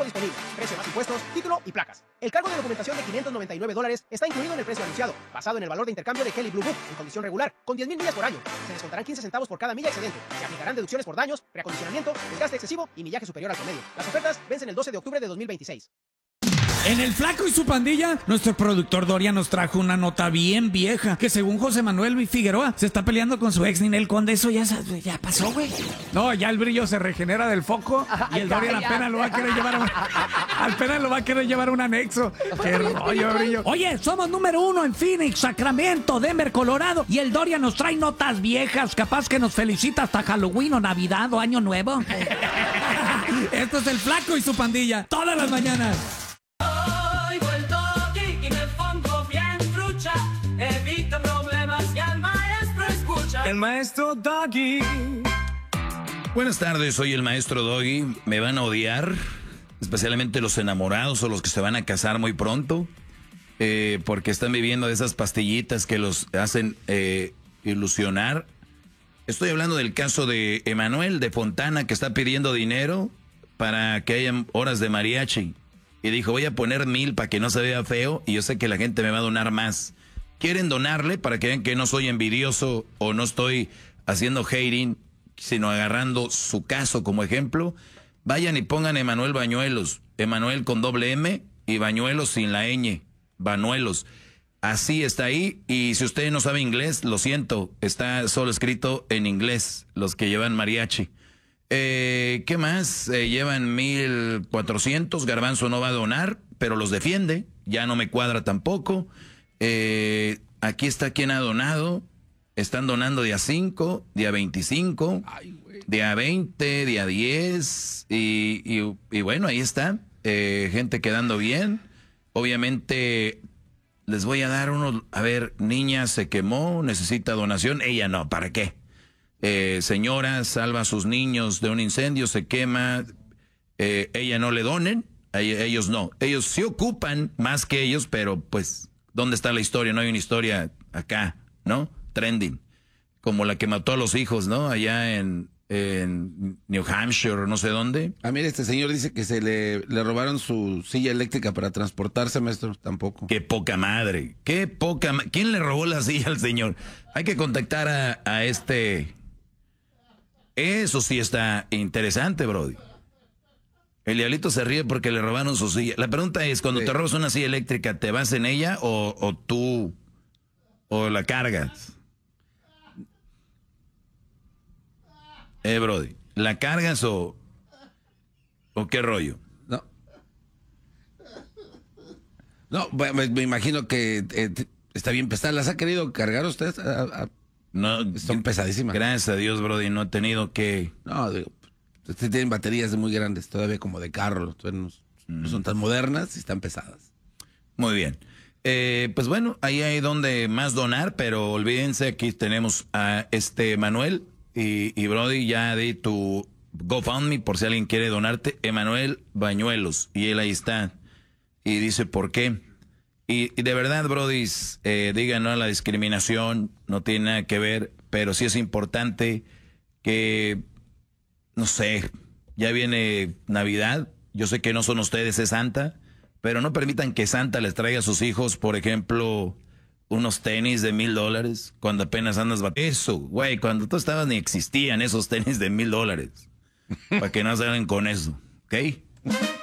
Efectivo disponible, precio más impuestos, título y placas. El cargo de documentación de $599 está incluido en el precio anunciado, basado en el valor de intercambio de Kelley Blue Book en condición regular, con 10,000 millas por año. Se descontarán 15 centavos por cada milla excedente. Se aplicarán deducciones por daños, preacondicionamiento, desgaste excesivo y millaje superior al promedio. Las ofertas vencen el 12 de octubre de 2026. En El Flaco y su pandilla, nuestro productor Dorian nos trajo una nota bien vieja, que según José Manuel Figueroa se está peleando con su ex Ninel Conde. Eso ya pasó, güey. No, ya el brillo se regenera del foco y el Dorian apenas lo va a querer llevar a un anexo. Qué rollo, brillo. Oye, somos número 1 en Phoenix, Sacramento, Denver, Colorado, y el Dorian nos trae notas viejas, capaz que nos felicita hasta Halloween o Navidad o Año Nuevo. Esto es El Flaco y su pandilla, todas las mañanas. El maestro Doggy. Buenas tardes, soy el maestro Doggy. Me van a odiar, especialmente los enamorados o los que se van a casar muy pronto, porque están viviendo de esas pastillitas que los hacen ilusionar. Estoy hablando del caso de Emanuel de Fontana, que está pidiendo dinero para que haya horas de mariachi. Y dijo, voy a poner 1,000 para que no se vea feo y yo sé que la gente me va a donar más. Quieren donarle para que vean que no soy envidioso o no estoy haciendo hating, sino agarrando su caso como ejemplo. Vayan y pongan Emanuel Bañuelos. Emanuel con doble M y Bañuelos sin la ñ. Bañuelos. Así está ahí. Y si usted no sabe inglés, lo siento. Está solo escrito en inglés, los que llevan mariachi. ¿Qué más? Llevan 1,400. Garbanzo no va a donar, pero los defiende. Ya no me cuadra tampoco. Aquí está quien ha donado. Están donando día 5, día 25, día 20, día 10. Y bueno, ahí está. Gente quedando bien. Obviamente les voy a dar unos. A ver, niña se quemó, necesita donación. Ella no, ¿para qué? Señora salva a sus niños de un incendio, se quema. Ella no le donen. Ellos no. Ellos sí ocupan más que ellos, pero pues... ¿Dónde está la historia? No hay una historia acá, ¿no? Trending. Como la que mató a los hijos, ¿no? Allá en New Hampshire, no sé dónde. Ah, mire, este señor dice que se le robaron su silla eléctrica para transportarse, maestro. Tampoco. Qué poca madre. Qué poca madre. ¿Quién le robó la silla al señor? Hay que contactar a este... Eso sí está interesante, brody. El diablito se ríe porque le robaron su silla. La pregunta es, cuando te robas una silla eléctrica, ¿te vas en ella o tú o la cargas? Brody, ¿la cargas o qué rollo? No, me imagino que está bien pesada. ¿Las ha querido cargar usted? No, son pesadísimas. Gracias a Dios, brody, no he tenido que... No, digo... Tienen baterías muy grandes, todavía como de carro, no son tan modernas y están pesadas. Muy bien. Pues bueno, ahí hay donde más donar, pero olvídense, aquí tenemos a Manuel y Brody, ya di tu GoFundMe por si alguien quiere donarte, Emanuel Bañuelos, y él ahí está, y dice por qué. Y de verdad, Brody, digan no a la discriminación, no tiene nada que ver, pero sí es importante que... No sé, ya viene Navidad, yo sé que no son ustedes, es Santa, pero no permitan que Santa les traiga a sus hijos, por ejemplo, unos tenis de $1,000 cuando apenas andas Eso, güey, cuando tú estabas ni existían esos tenis de $1,000, para que no salgan con eso, ¿ok?